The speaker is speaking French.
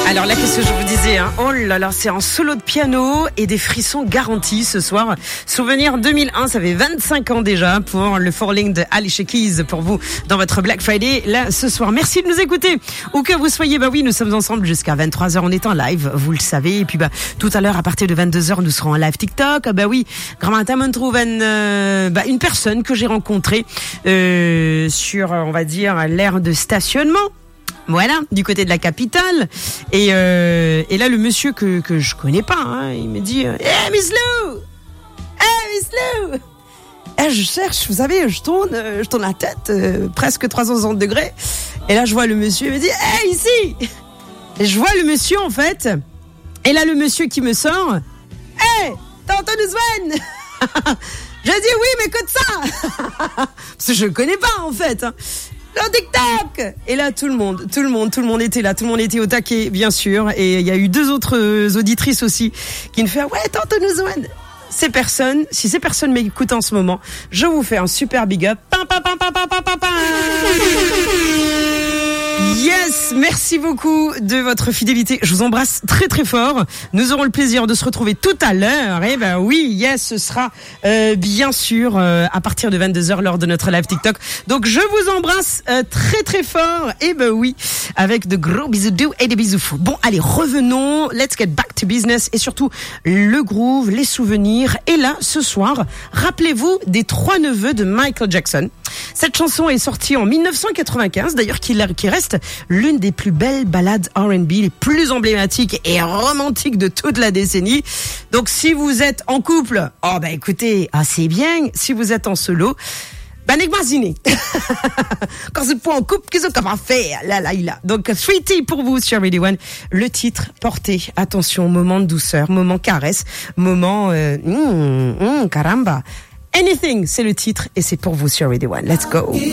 Alors là, qu'est-ce que je vous disais, hein? Oh là là, c'est un solo de piano et des frissons garantis ce soir. Souvenir 2001, ça fait 25 ans déjà pour le Falling de Alicia Keys pour vous dans votre Black Friday là ce soir. Merci de nous écouter. Où que vous soyez, bah oui, nous sommes ensemble jusqu'à 23h. On est en live, vous le savez. Et puis tout à l'heure, à partir de 22h, nous serons en live TikTok. Bah oui, grand matin, on trouve une personne que j'ai rencontrée sur, on va dire, l'aire de stationnement. Voilà, du côté de la capitale. Et là, le monsieur que je connais pas, hein, il me dit hey, Miss Lou! Hey, Miss Lou! Et je cherche, vous savez, je tourne la tête, presque 360 degrés. Et là, je vois le monsieur, il me dit hey, ici! Et je vois le monsieur, en fait. Et là, le monsieur qui me sort hey, t'as entendu Sven? Je dis oui, mais que de ça! Parce que je le connais pas, en fait. Hein. Le TikTok! Et là, tout le monde était là, tout le monde était au taquet, bien sûr. Et il y a eu 2 autres auditrices aussi qui me font ouais, tente nous joindre. Si ces personnes m'écoutent en ce moment, je vous fais un super big up. Yes, merci beaucoup de votre fidélité. Je vous embrasse très très fort. Nous aurons le plaisir de se retrouver tout à l'heure. Et ben oui, yes, ce sera bien sûr à partir de 22h lors de notre live TikTok. Donc je vous embrasse très très fort. Et ben oui, avec de gros bisous doux et des bisous fous. Bon, allez, revenons. Let's get back to business et surtout le groove, les souvenirs. Et là, ce soir, rappelez-vous des 3 neveux de Michael Jackson. Cette chanson est sortie en 1995, d'ailleurs qui reste l'une des plus belles ballades R&B, les plus emblématiques et romantiques de toute la décennie. Donc si vous êtes en couple, écoutez, c'est bien. Si vous êtes en solo, imaginez. Quand c'est pas en couple, qu'est-ce qu'on va faire? Là. Donc 3T pour vous sur Radio One. Le titre porté, attention, moment de douceur, moment caresse, moment caramba. Anything, c'est le titre et c'est pour vous sur Radio One. Let's go.